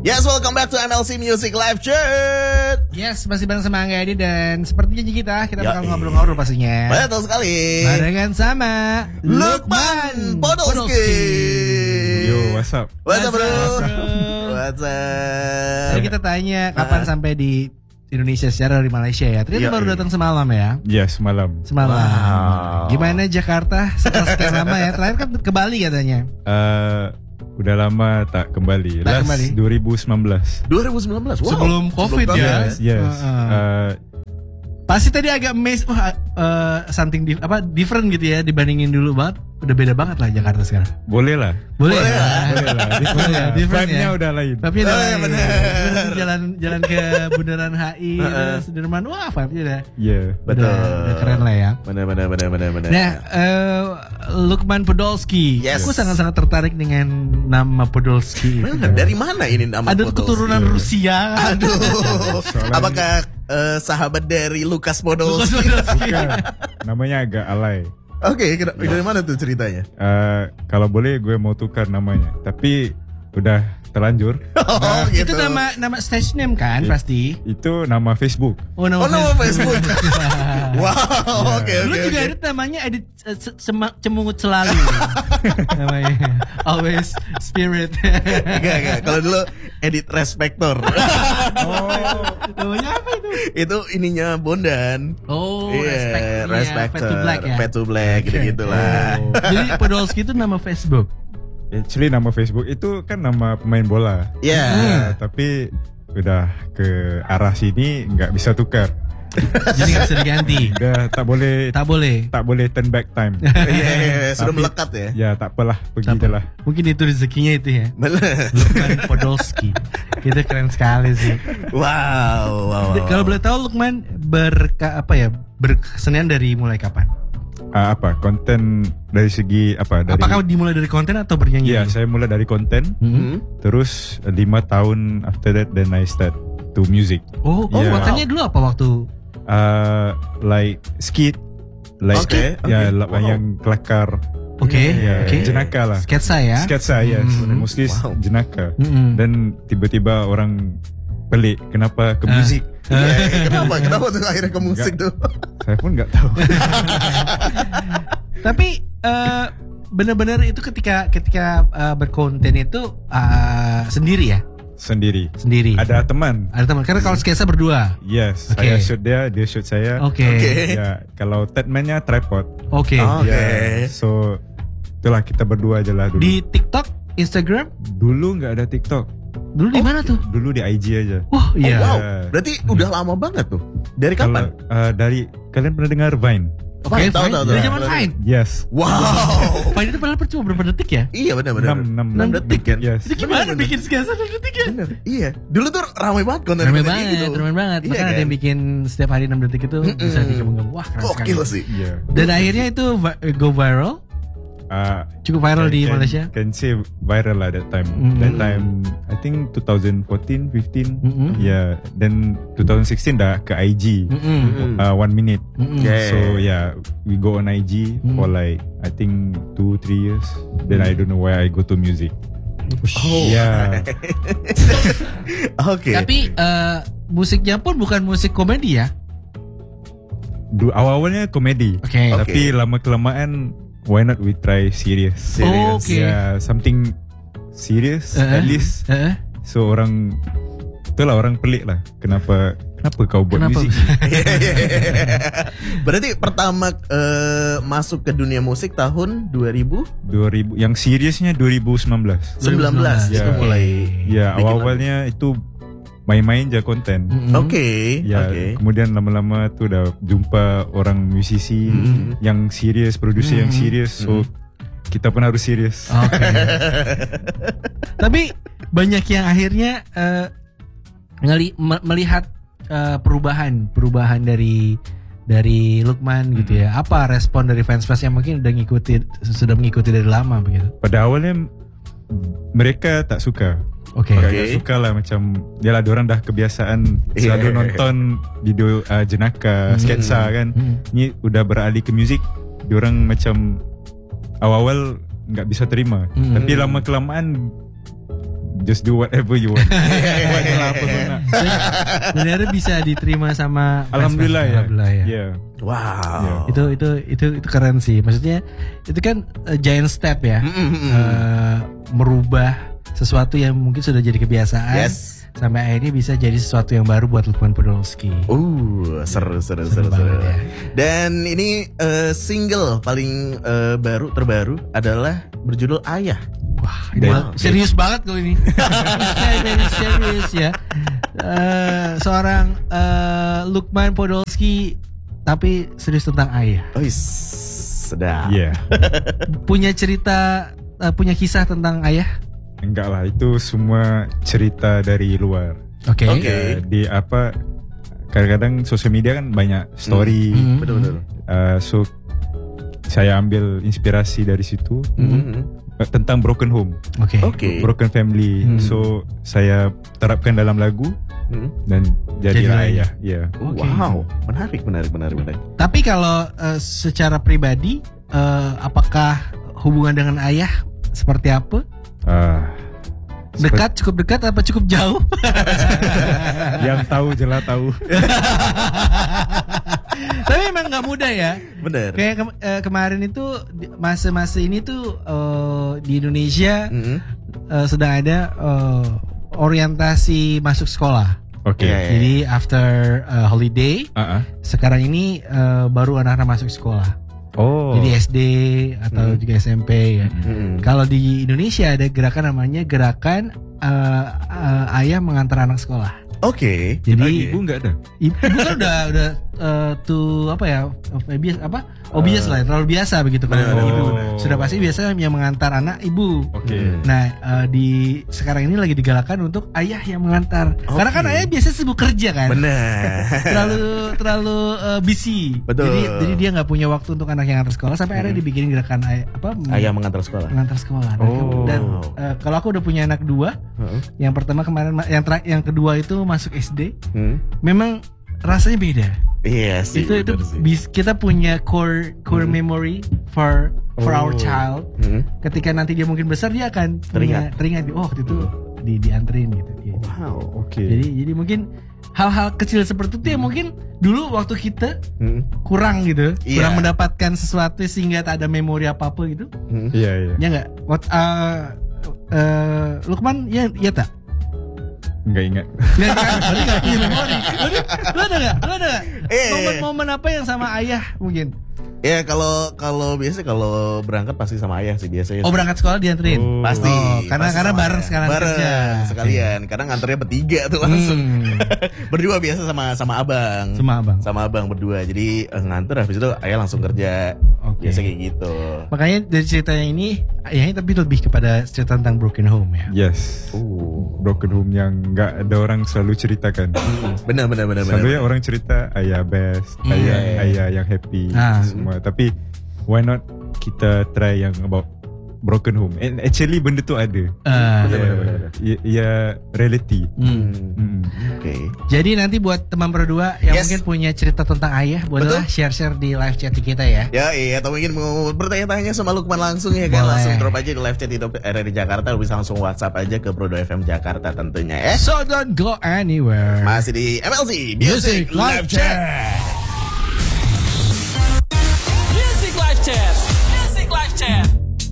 Yes, welcome back to MLC Music Live Chat. Yes, masih bareng sama Angga Edi dan seperti janji kita bakal Yoi. ngobrol-ngobrol pastinya. Betul sekali. Barengan sama Lukman Podolski. Yo, what's up? What's up, bro? What's up? What's Jadi up? kita tanya kapan sampai di Indonesia secara dari Malaysia ya. Ternyata Yoi. baru datang semalam ya. Ya, semalam. Semalam. Wow. Gimana Jakarta setelah sekian lama ya? Terakhir kan ke Bali katanya. Udah lama tak kembali. Tak Last kembali. 2019. 2019. Wow. Sebelum COVID ya. Yes. Pasti tadi agak amazed, something different gitu ya dibandingin dulu banget. Udah beda banget lah Jakarta sekarang. Boleh lah. Boleh Boleh ya. lah. Boleh lah. Boleh ya, different Vibe-nya ya. udah lain. Tapi Oh, iya, bener. jalan ke Bundaran HI, Sudirman, wah vibe-nya udah. Ya. Betul. Udah keren lah ya. Benar. Nah, Lukman Podolski. Yes. Aku sangat-sangat tertarik dengan nama Podolski. Benar, dari mana ini nama Ada Podolski? keturunan Rusia. Aduh. Soalnya- Apakah sahabat dari Lukas Bukan Podolski? Podolski. Bukan. Namanya agak alay. Oke, dari mana tuh ceritanya? Kalau boleh gue mau tukar namanya. Tapi udah terlanjur. Oh, Itu nama stage name kan pasti. Itu nama Facebook. Oh, nama Facebook. Wow, oke. Dulu juga ada namanya Edit Cemungut Selalu. Namanya Always Spirit. Enggak. Kalau dulu Edit Respector. Namanya apa itu? Itu ininya Bondan. Oh, Iya, Respector. Fade to Black ya. Fade to Black, gitu-gitulah. Jadi Podolski itu nama Facebook. Actually nama Facebook itu kan nama pemain bola. Iya. Tapi udah ke arah sini nggak bisa tukar. Jadi nggak bisa diganti. Udah tak boleh Tak boleh. turn back time. Iya, sudah Tapi- melekat ya. Ya tak apalah, pergi Siapa? je lah. Mungkin itu rezekinya itu ya. Bener. Lukman Podolski. Itu keren sekali sih. Wow. Kalau boleh tahu Lukman berkesenian dari mulai kapan? Konten dari segi apa? Dari, Apakah dimulai dari konten atau bernyanyi? ya, dulu? saya mulai dari konten. Terus 5 tahun after that then I start to music. Oh, Yeah. kontennya dulu apa waktu? Like skit, like Oke. Wow. yang kelakar. Oke. Ya, Oke. jenaka lah. Sketsa ya. Sketsa, yes. Mostly Wow. jenaka. Mm-mm. Dan tiba-tiba orang pelik kenapa ke musik. Iya, kenapa tuh akhirnya ke musik tuh? Saya pun nggak tahu. Tapi benar-benar itu ketika berkonten itu sendiri ya? Sendiri. Sendiri. Ada teman. Ada teman. Karena kalau sketsa berdua. Yes, Oke. saya shoot dia shoot saya. Oke. Ya, kalau Tedman-nya tripod. Oke. Oke. Ya, so itulah kita berdua aja lah dulu. Di TikTok, Instagram, Dulu nggak ada TikTok. dulu di mana tuh? Dulu di IG aja. Wah, Oh, iya. wow. Berarti udah lama banget tuh. Dari kapan? Kalau, dari kalian pernah dengar Vine? Oke, Tahu. Dari zaman Vine. Yes. Wow. Vine itu padahal cuma berapa detik ya? Iya benar. 6 detik kan? Yes. Jadi gimana Bener. bikin sketsa 6 detik ya? Bener. Iya. Dulu tuh ramai banget konten. Ramai gitu. banget. Iya, Bahkan ada kan? yang bikin setiap hari 6 detik itu bisa dikembangkan. Wah, keren sekali. Gokil sih. Iya. Dan akhirnya itu go viral. Cukup viral di Malaysia. Can say viral lah that time. That time I think 2014, 15. Yeah. Then 2016 dah ke IG. 1 minute. Yeah. So yeah, we go on IG for like I think 2-3 years. Then I don't know why I go to music. Oh. Yeah. Oke. Tapi musiknya pun bukan musik komedi ya? Awal-awalnya komedi. Oke. Tapi lama kelamaan why not we try serious? Serious. Oke. Yeah, something serious at least. So orang itulah orang pelik lah. Kenapa kau buat Kenapa? musik? Berarti pertama masuk ke dunia musik tahun 2019 2000 yang seriusnya 2019. itu Ya. mulai. Ya, bikin awal-awalnya itu main-main aja konten. Oke. Ya, kemudian lama-lama tuh udah jumpa orang musisi yang serius, produser yang serius. So kita pun harus serius. Oke. Tapi banyak yang akhirnya melihat perubahan dari Lukman gitu ya. Apa respon dari fans-fans yang mungkin sudah mengikuti dari lama begitu? Pada awalnya mereka tak suka. Oke. Gak suka lah macam yalah diorang dah kebiasaan selalu nonton video jenaka, sketsa kan. Ni udah beralih ke muzik, diorang macam awal-awal nggak bisa terima. Tapi lama kelamaan just do whatever you want. Buatlah apa kau nak. Dan akhirnya bisa diterima sama Alhamdulillah ya. Alhamdulillah ya. Yeah. Wow. Itu keren sih. Maksudnya itu kan giant step ya. Merubah sesuatu yang mungkin sudah jadi kebiasaan. Yes. Sampai akhirnya bisa jadi sesuatu yang baru buat Lukman Podolski. Seru. Ya. Dan ini single paling terbaru adalah berjudul Ayah. Wah, ini serius banget kalau ini. serius ya. Seorang Lukman Podolski tapi serius tentang ayah. Sedap. Yeah. Punya cerita, punya kisah tentang ayah? Enggak lah, itu semua cerita dari luar. Oke. Di apa? Kadang-kadang sosial media kan banyak story. Betul. So saya ambil inspirasi dari situ tentang broken home. Oke. Broken family. So saya terapkan dalam lagu dan jadilah ayah. Ya. Wow, menarik. Tapi kalau secara pribadi, apakah hubungan dengan ayah seperti apa? Cukup dekat apa cukup jauh? Yang tahu jelas tahu. Tapi memang nggak mudah ya. Bener. Kayak kemarin itu masa-masa ini tuh di Indonesia sedang ada orientasi masuk sekolah. Oke. Jadi after holiday, sekarang ini baru anak-anak masuk sekolah. Jadi SD atau juga SMP ya. Kalau di Indonesia ada gerakan namanya gerakan ayah mengantar anak sekolah. Oke. Jadi ibu enggak ada. Ibu kan udah tuh apa ya? Biasa lah, terlalu biasa begitu kalau ibu. Sudah pasti biasa yang mengantar anak ibu. Oke. Nah, di sekarang ini lagi digalakan untuk ayah yang mengantar. Karena kan ayah biasa sibuk kerja kan. Benar. terlalu busy. Betul. Jadi dia nggak punya waktu untuk anak yang antar sekolah sampai akhirnya dibikin gerakan ayah mengantar sekolah. Mengantar sekolah. Dan kalau aku udah punya anak 2, yang pertama kemarin, yang kedua itu masuk SD. Memang rasanya beda. Iya sih. Itu kita punya core memory for our child. Ketika nanti dia mungkin besar, dia akan teringat. Oh, waktu itu dianterin gitu. Wow. Oke. Jadi mungkin hal-hal kecil seperti itu yang mungkin dulu waktu kita kurang gitu, kurang mendapatkan sesuatu sehingga tak ada memori apa-apa gitu. Iya. Ya nggak? Lukman ya tak? Enggak ingat. Berarti gak punya memori. Lu ada gak? Momen-momen apa yang sama ayah mungkin? Ya kalau biasa kalau berangkat pasti sama ayah sih biasanya. Oh, berangkat sekolah dianterin? Pasti. Karena bareng sekarang kerja. Sekalian. Kadang nganternya bertiga tuh langsung. Berdua biasa sama abang. Sama abang berdua. Jadi nganter habis itu ayah langsung kerja. Biasa kayak gitu. Makanya dari ceritanya ini ayahnya tapi lebih kepada cerita tentang broken home ya. Yes. Broken home yang nggak ada orang selalu ceritakan. Benar. Selalu orang cerita ayah best, ayah yang happy semua. Tapi why not kita try yang about broken home? And actually benda tu ada. Benar. Ya reality. Oke. Jadi nanti buat teman berdua yang mungkin punya cerita tentang ayah, bolehlah share di live chat kita ya. Ya atau mungkin mau bertanya-tanya sama Lukman langsung ya kan, langsung drop aja di live chat itu RRI Jakarta, bisa langsung WhatsApp aja ke Prodo FM Jakarta tentunya ya. So don't go anywhere. Masih di MLC Music Live Chat.